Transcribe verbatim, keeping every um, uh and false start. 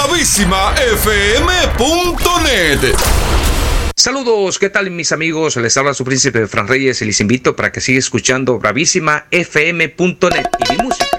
bravísima f m punto net. Saludos, ¿qué tal mis amigos? Les habla su príncipe Fran Reyes y les invito para que siga escuchando bravísima f m punto net y mi música.